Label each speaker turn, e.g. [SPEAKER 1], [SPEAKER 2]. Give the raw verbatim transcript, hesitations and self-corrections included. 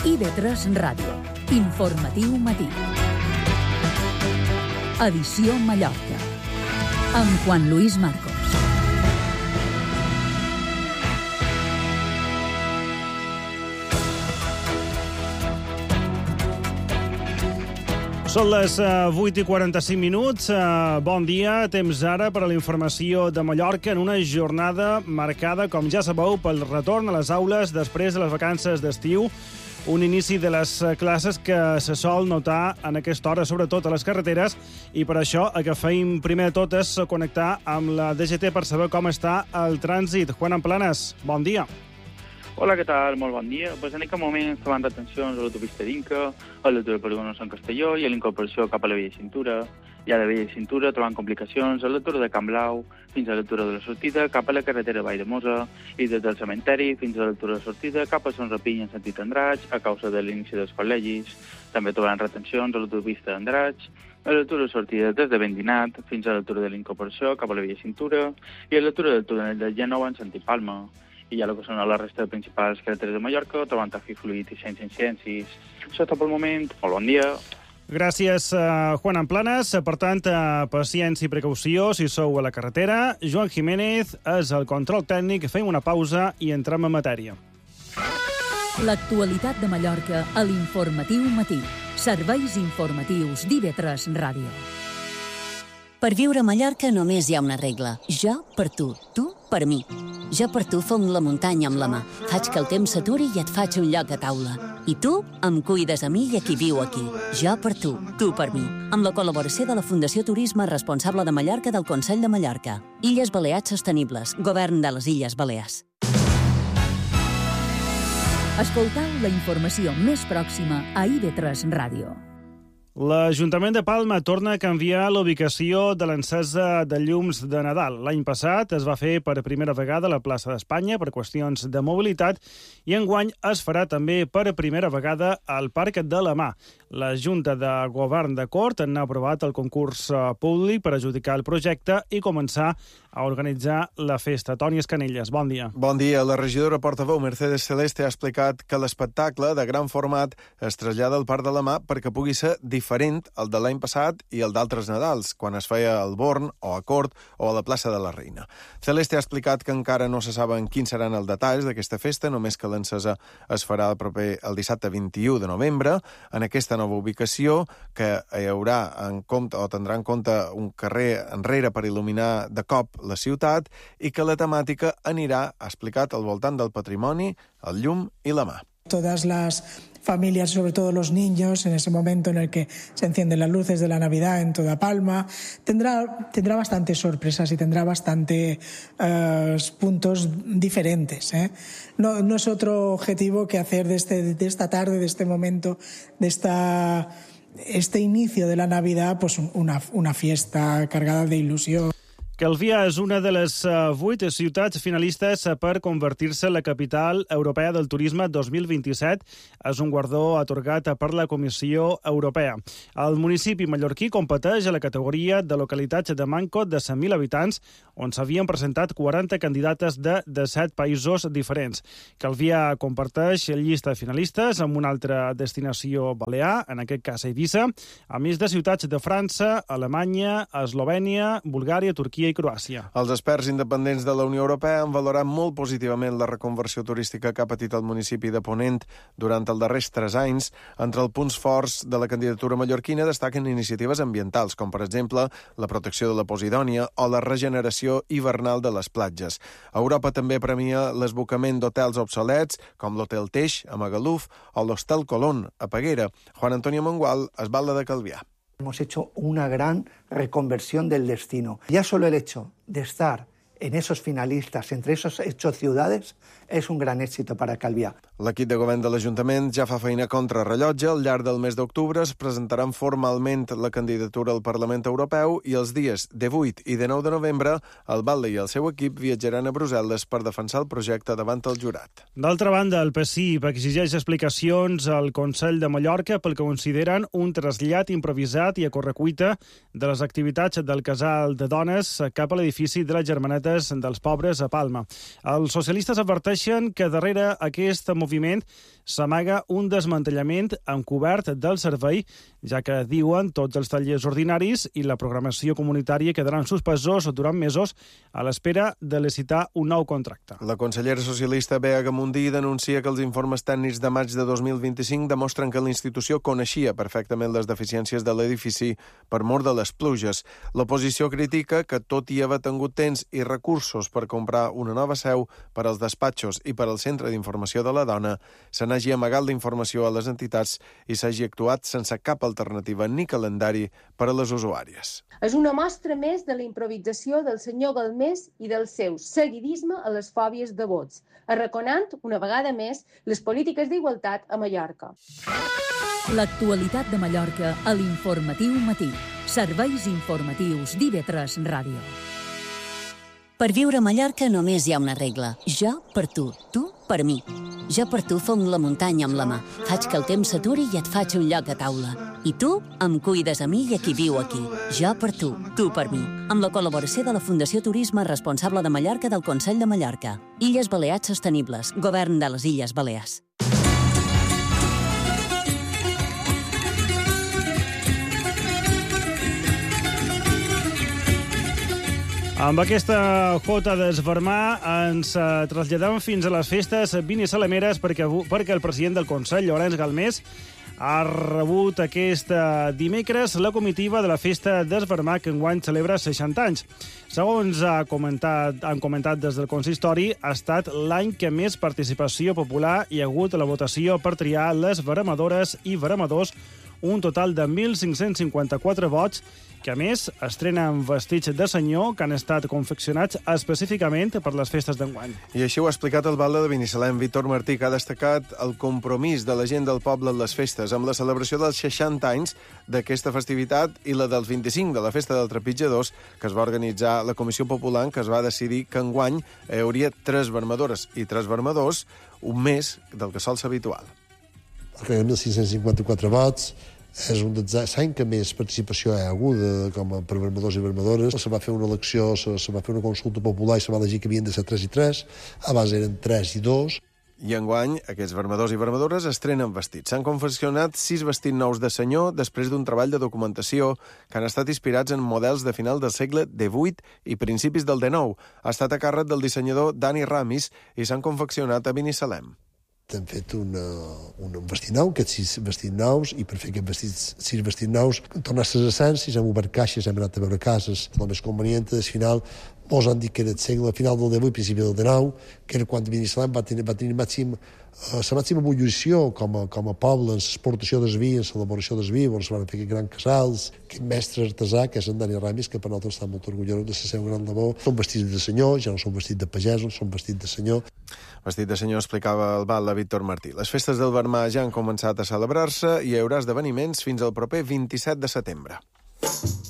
[SPEAKER 1] I V tres Ràdio. Informatiu matí. Edició Mallorca. Amb Juan Luis Marcos.
[SPEAKER 2] Són les vuit i quaranta-cinc minuts. Bon dia. Temps ara per a la informació de Mallorca en una jornada marcada, com ja sabeu, pel retorn a les aules després de les vacances d'estiu. Un inici de les classes que se sol notar en aquesta hora, sobretot a les carreteres, i per això el que feim primer de tot és connectar amb la D G T per saber com està el trànsit. Juan Planas, bon dia.
[SPEAKER 3] Hola, què tal? Molt bon dia. Pues en aquest moment estaven retencions a l'autopista d'Inca, a l'altura de Polígono Sant Castelló i a l'incorporació cap a la Vella Cintura. I a la Vella Cintura trobant complicacions a l'altura de Can Blau fins a l'altura de la sortida cap a la carretera Vall de Mosa i des del cementeri fins a l'altura de la sortida cap a Son Rapinya en sentit Andratx a causa de l'inici dels col·legis. També trobant retencions a l'autopista d'Andratx, a l'altura de sortida des de Vendinat fins a l'altura de l'incorporació cap a la Vella Cintura i a l'altura del túnel de Gènova en sentit Palma. I ja el que són a la resta de principals carreteres de Mallorca, trobant tràfic fluid i sense incidències. Això és tot pel moment. Molt bon dia.
[SPEAKER 2] Gràcies, Juan Planas. Per tant, paciència i precaució si sou a la carretera. Joan Jiménez és el control tècnic. Fem una pausa i entrem en matèria.
[SPEAKER 1] L'actualitat de Mallorca a l'Informatiu Matí. Serveis informatius d'I V tres Ràdio.
[SPEAKER 4] Per viure a Mallorca només hi ha una regla. Jo per tu, tu per mi. Jo per tu fong la muntanya amb la mà. Faig que el temps s'aturi i et faig un lloc a taula. I tu em cuides a mi i a qui viu aquí. Jo per tu, tu per mi. Amb la col·laboració de la Fundació Turisme Responsable de Mallorca del Consell de Mallorca. Illes Balears Sostenibles. Govern de les Illes Balears.
[SPEAKER 1] Escoltau la informació més pròxima a I V tres Ràdio.
[SPEAKER 2] L'Ajuntament de Palma torna a canviar la ubicació de l'encesa de llums de Nadal. L'any passat es va fer per primera vegada a la plaça d'Espanya per qüestions de mobilitat i enguany es farà també per primera vegada al Parc de la Mà. La Junta de Govern de Cort n'ha aprovat el concurs públic per adjudicar el projecte i començar a organitzar la festa. Toni Escanelles, bon dia.
[SPEAKER 5] Bon dia. La regidora portaveu Mercedes Celeste ha explicat que l'espectacle de gran format es trasllada al Parc de la Mà perquè pugui ser diferent al de l'any passat i el d'altres Nadals, quan es feia al Born o a Cort o a la plaça de la Reina. Celeste ha explicat que encara no se saben quins seran els detalls d'aquesta festa, només que l'encesa es farà el proper el dissabte vint-i-u de novembre. En aquesta nova ubicació, que hi haurà en compte o tindrà en compte un carrer enrere per il·luminar de cop la ciutat i que la temàtica anirà, ha explicat, al voltant del patrimoni, el llum i la mà.
[SPEAKER 6] Todas las familias, sobre todo los niños, en ese momento en el que se encienden las luces de la Navidad en toda Palma, tendrá, tendrá bastantes sorpresas y tendrá bastantes uh, puntos diferentes. ¿eh? No, no es otro objetivo que hacer de, este, de esta tarde, de este momento, de esta, este inicio de la Navidad, pues una, una fiesta cargada de ilusión.
[SPEAKER 2] Calvià és una de les vuit ciutats finalistes per convertir-se en la capital europea del turisme dos mil vint-i-set. És un guardó atorgat per la Comissió Europea. El municipi mallorquí competeix a la categoria de localitats de manco de cent mil habitants, on s'havien presentat quaranta candidates de disset països diferents. Calvià comparteix llista de finalistes amb una altra destinació balear, en aquest cas Eivissa, a més de ciutats de França, Alemanya, Eslovènia, Bulgària, Turquia i Croàcia.
[SPEAKER 5] Els experts independents de la Unió Europea han valorat molt positivament la reconversió turística que ha patit el municipi de Ponent durant els darrers tres anys. Entre els punts forts de la candidatura mallorquina destaquen iniciatives ambientals, com per exemple la protecció de la Posidònia o la regeneració hivernal de les platges. Europa també premia l'esbocament d'hotels obsolets, com l'Hotel Teix, a Magaluf, o l'Hostel Colón, a Peguera. Juan Antonio Mengual, Esbalda de Calvià.
[SPEAKER 7] Hemos hecho una gran reconversión del destino. Ya solo el hecho de estar en esos finalistas, entre esos ocho ciudades, és un gran èxit per a Calvià.
[SPEAKER 5] L'equip de govern de l'Ajuntament ja fa feina contra rellotge. Al llarg del mes d'octubre es presentaran formalment la candidatura al Parlament Europeu i els dies divuit i dinou de novembre el Batlle i el seu equip viatjaran a Brussel·les per defensar el projecte davant el jurat.
[SPEAKER 2] D'altra banda, el P S I P exigeix explicacions al Consell de Mallorca pel que consideren un trasllat improvisat i a correcuita de les activitats del casal de dones cap a l'edifici de la Germaneta cases dels pobres a Palma. Els socialistes adverteixen que darrere aquest moviment s'amaga un desmantellament encobert del servei, ja que, diuen, tots els tallers ordinaris i la programació comunitària quedaran suspesos durant mesos a l'espera de licitar un nou contracte.
[SPEAKER 5] La consellera socialista Bea Gamundí denuncia que els informes tècnics de maig de dos mil vint-i-cinc demostren que la institució coneixia perfectament les deficiències de l'edifici per mor de les pluges. L'oposició critica que, tot i haver tingut temps i recursos per comprar una nova seu per als despatxos i per al Centre d'Informació de la Dona, se n'hagi amagat la informació a les entitats i s'hagi actuat sense cap alternativa ni calendari per a les usuàries.
[SPEAKER 8] És una mostra més de la improvisació del senyor Galmés i del seu seguidisme a les fòbies de vots, arraconant, una vegada més, les polítiques d'igualtat a Mallorca.
[SPEAKER 1] L'actualitat de Mallorca a l'Informatiu Matí. Serveis informatius d'I V tres Ràdio.
[SPEAKER 4] Per viure a Mallorca només hi ha una regla. Jo per tu, tu per mi. Jo per tu fong la muntanya amb la mà. Faig que el temps s'aturi i et faig un lloc a taula. I tu em cuides a mi i a qui viu aquí. Jo per tu, tu per mi. Amb la col·laboració de la Fundació Turisme Responsable de Mallorca del Consell de Mallorca. Illes Balears Sostenibles. Govern de les Illes Balears.
[SPEAKER 2] Amb aquesta jota d'esvermar ens eh, traslladem fins a les festes vinisalemeres perquè, perquè el president del Consell, Llorenç Galmés, ha rebut aquest dimecres la comitiva de la festa d'esvermar que enguany celebra seixanta anys. Segons ha comentat, han comentat des del consistori, ha estat l'any que més participació popular hi ha hagut a la votació per triar les veremadores i veremadors, un total de mil cinc-cents cinquanta-quatre vots, que a més estrenen vestits de senyor que han estat confeccionats específicament per les festes d'enguany.
[SPEAKER 5] I així ho ha explicat el batlle de Binissalem, Víctor Martí, que ha destacat el compromís de la gent del poble en les festes, amb la celebració dels seixanta anys d'aquesta festivitat i la dels vint-i-cinc de la Festa del Trepitjadors, que es va organitzar la Comissió Popular, que es va decidir que enguany hi hauria tres vermadores i tres vermadors, un més del que sol ser habitual.
[SPEAKER 9] Que mil cinc-cents cinquanta-quatre vots, és un dels anys que més participació hi ha hagut com a per vermadors i vermadores. Se va fer una elecció, se, se va fer una consulta popular i se va elegir que havien de ser tres i tres, abans eren tres i dos.
[SPEAKER 5] I enguany, aquests vermadors i vermadores estrenen vestits. S'han confeccionat sis vestits nous de senyor després d'un treball de documentació que han estat inspirats en models de final del segle divuit i principis del dinou. Ha estat a càrrec del dissenyador Dani Ramis i s'han confeccionat a Binissalem.
[SPEAKER 9] Hem fet una, un vestit nou, aquests sis vestits nous, i per fer aquests vestits, sis vestits nous, tornar a les essències, hem obert caixes, hem anat a veure cases. El més convenient, al final, molts han dit que era el segle, final del divuit, principi del dinou, que era quan Binissalem va tenir, va tenir màxim, eh, la màxima ebullició com a, com a poble en l'exportació del vi, en l'elaboració del vi, on es van fer aquests grans casals, aquest mestre artesà, que és en Dani Ramis, que per nosaltres està molt orgullós de la seva gran labor. Són vestits de senyor, ja no són vestits de pagesos, són vestits de senyor.
[SPEAKER 5] Vestit de senyor, explicava el batlle Víctor Martí. Les festes del Vermar ja han començat a celebrar-se i hi haurà esdeveniments fins al proper vint-i-set de setembre.